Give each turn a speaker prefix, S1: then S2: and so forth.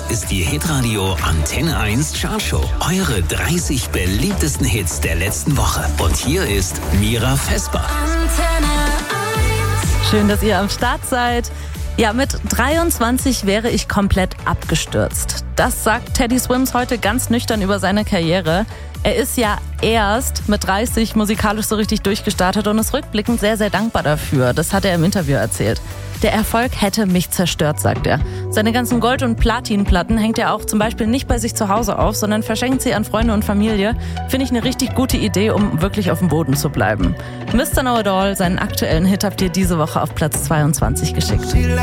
S1: ist die Hitradio Antenne 1 Chartshow. Eure 30 beliebtesten Hits der letzten Woche. Und hier ist Mira Vesper.
S2: Schön, dass ihr am Start seid. Ja, mit 23 wäre ich komplett abgestürzt. Das sagt Teddy Swims heute ganz nüchtern über seine Karriere. Er ist ja erst mit 30 musikalisch so richtig durchgestartet und ist rückblickend sehr, sehr dankbar dafür. Das hat er im Interview erzählt. Der Erfolg hätte mich zerstört, sagt er. Seine ganzen Gold- und Platinplatten hängt er auch zum Beispiel nicht bei sich zu Hause auf, sondern verschenkt sie an Freunde und Familie. Finde ich eine richtig gute Idee, um wirklich auf dem Boden zu bleiben. Mr. Know It All, seinen aktuellen Hit, habt ihr diese Woche auf Platz 22 geschickt.